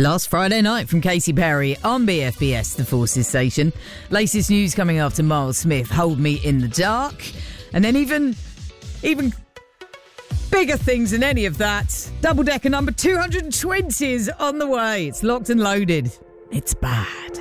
Last Friday night from Katy Perry on BFBS, the Forces station. Latest news coming after Miles Smith, Hold Me in the Dark. And then even bigger things than any of that. Double decker number 220 is on the way. It's locked and loaded. It's bad.